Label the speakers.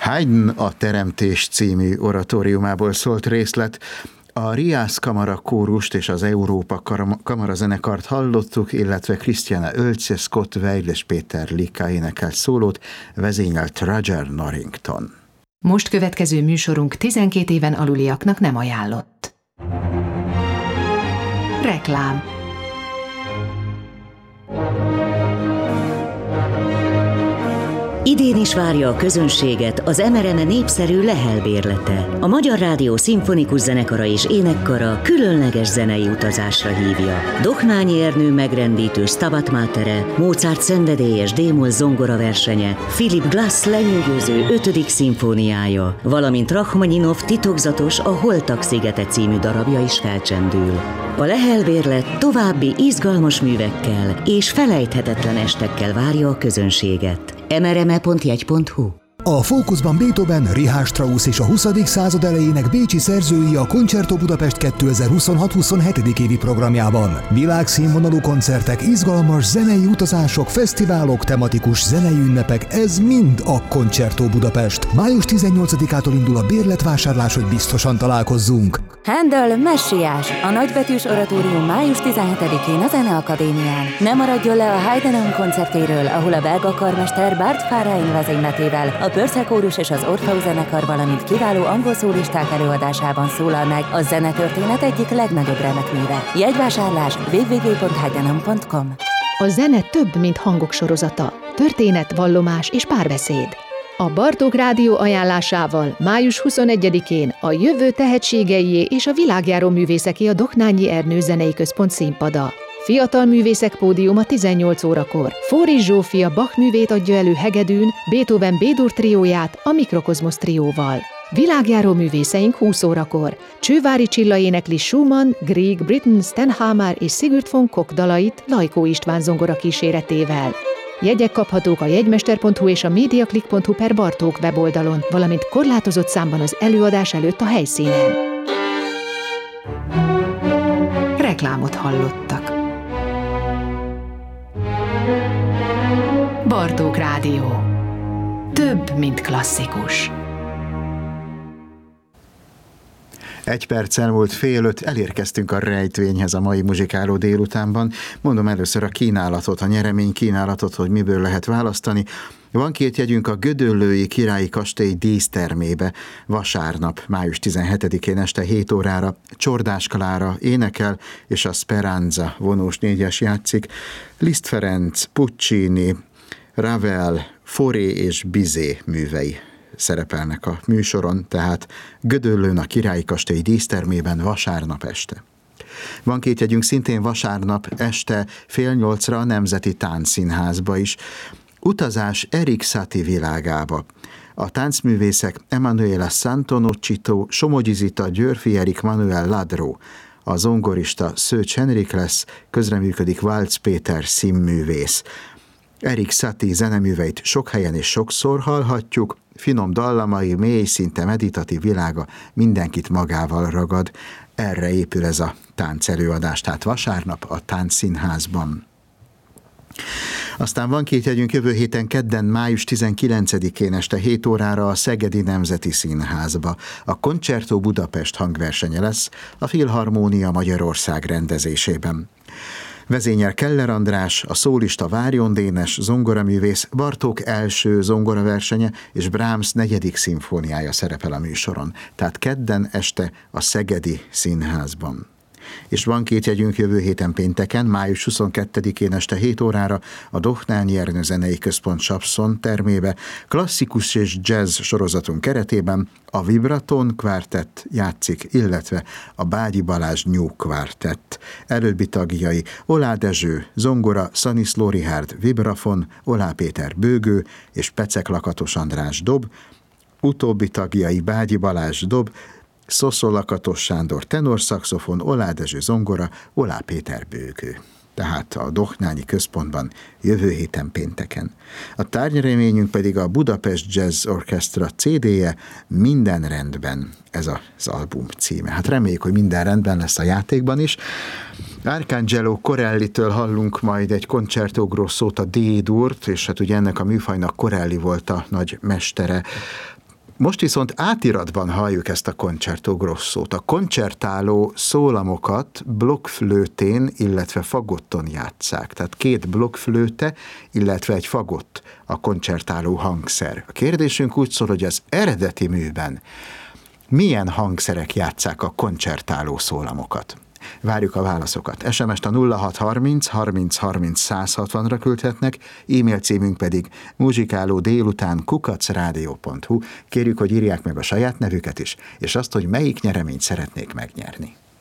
Speaker 1: Haydn a Teremtés című oratóriumából szólt részlet. A Riász Kamara kórust és az Európa Kamara zenekart hallottuk, illetve Christiane Oelze, Scott Weill és Péter Lika énekelt szólót, vezényelt Roger Norrington.
Speaker 2: Most következő műsorunk 12 éven aluliaknak nem ajánlott. Reklám.
Speaker 3: Idén is várja a közönséget az MRME népszerű Lehel bérlete. A Magyar Rádió Szimfonikus Zenekara és Énekkara különleges zenei utazásra hívja. Dohnányi Ernő megrendítő Stabat Matere, Mozart szenvedélyes D-moll zongora versenye, Philip Glass lenyűgöző 5. szimfóniája, valamint Rachmaninov titokzatos A Holtak szigete című darabja is felcsendül. A Lehel bérlet további izgalmas művekkel és felejthetetlen estekkel várja a közönséget. mrme.jegy.hu.
Speaker 4: A fókuszban Beethoven, Richard Strauss és a 20. század elejének bécsi szerzői a Concerto Budapest 2026-27. évi programjában. Világszínvonalú koncertek, izgalmas zenei utazások, fesztiválok, tematikus zenei ünnepek, ez mind a Concerto Budapest. Május 18-ától indul a bérletvásárlás, hogy biztosan találkozzunk.
Speaker 5: Handel Messiás, a nagybetűs oratórium május 17-én a Zeneakadémián. Ne maradjon le a Haydn koncertjéről, ahol a belga karmester Bart Fárain vezényletével a Pörsze kórus és az Orpheus zenekar, valamint kiváló angol szólisták előadásában szólal meg a zenetörténet egyik legnagyobb remekműve. Jegyvásárlás www.haydnam.com.
Speaker 2: A zene több, mint hangok sorozata. Történet, vallomás és párbeszéd. A Bartók Rádió ajánlásával május 21-én a jövő tehetségeié és a világjáró művészeké a Dohnányi Ernő Zenei Központ színpada. Fiatal művészek pódiuma 18 órakor. Fóris Zsófia Bach művét adja elő hegedűn, Beethoven B-dur trióját a Mikrokozmosz trióval. Világjáró művészeink 20 órakor. Csővári Csilla énekli Schumann, Grieg, Britten, Stenhamer és Sigurd von Koch dalait Lajkó István zongora kíséretével. Jegyek kaphatók a jegymester.hu és a mediaclick.hu/Bartók weboldalon, valamint korlátozott számban az előadás előtt a helyszínen. Reklámot hallottak. Bartók Rádió. Több, mint klasszikus.
Speaker 1: 1 perc elmúlt 4:30, elérkeztünk a rejtvényhez a mai muzsikáló délutánban. Mondom először a kínálatot, a nyeremény kínálatot, hogy miből lehet választani. Van 2 jegyünk a Gödöllői Királyi Kastély dísztermébe vasárnap, május 17-én este 7 órára. Csordás Klára énekel, és a Speranza vonós 4-es játszik. Liszt Ferenc, Puccini, Ravel, Fauré és Bizet művei szerepelnek a műsoron, tehát Gödöllőn a Királyi Kastély dísztermében vasárnap este. Van 2 jegyünk szintén vasárnap este 7:30 a Nemzeti Táncszínházba is. Utazás Erik Satie világába. A táncművészek Emanuela Santonocchito, Somogyi Zita, Györfi Erik, Manuel Ladró. A zongorista Szőcs Henrik lesz, közreműködik Válc Péter színművész. Erik Satie zeneműveit sok helyen és sokszor hallhatjuk, finom dallamai, mély, szinte meditatív világa mindenkit magával ragad. Erre épül ez a táncelőadás, tehát vasárnap a Táncszínházban. Aztán van 2 jegyünk jövő héten kedden, május 19-én este 7 órára a Szegedi Nemzeti Színházba. A Concerto Budapest hangversenye lesz a Filharmónia Magyarország rendezésében. Vezényel Keller András, a szólista Várjon Dénes, zongoraművész, Bartók első zongoraversenye és Brahms 4. szimfóniája szerepel a műsoron. Tehát kedden este a Szegedi Színházban. És van 2 jegyünk jövő héten pénteken, május 22-én este 7 órára a Dohnányi Ernő Zenei Központ Sapszon termébe, klasszikus és jazz sorozatunk keretében a Vibraton Quartet játszik, illetve a Bágyi Balázs New Quartet. Előbbi tagjai Olá Dezső, zongora, Szaniszló Richárd, vibrafon, Olá Péter bőgő és Pecek Lakatos András dob, utóbbi tagjai Bágyi Balázs dob, Szoszó Lakatos Sándor tenorszaxofon, Olá Dezső zongora, Olá Péter bőgő. Tehát a Dohnányi Központban jövő héten pénteken. A tárgyreményünk pedig a Budapest Jazz Orchestra CD-je, Minden rendben, ez az album címe. Hát reméljük, hogy minden rendben lesz a játékban is. Arcangelo Corellitől hallunk majd egy concerto grossót, a D-durt, és hát ugye ennek a műfajnak Corelli volt a nagy mestere. Most viszont átiratban halljuk ezt a concerto grossót. A koncertáló szólamokat blokkflőtén, illetve fagotton játsszák. Tehát 2 blokkflőte, illetve egy fagott a koncertáló hangszer. A kérdésünk úgy szól, hogy az eredeti műben milyen hangszerek játsszák a koncertáló szólamokat? Várjuk a válaszokat. SMS-t a 0630 30 30 160-ra küldhetnek, e-mail címünk pedig muzsikálódélután@radio.hu. Kérjük, hogy írják meg a saját nevüket is, és azt, hogy melyik nyereményt szeretnék megnyerni.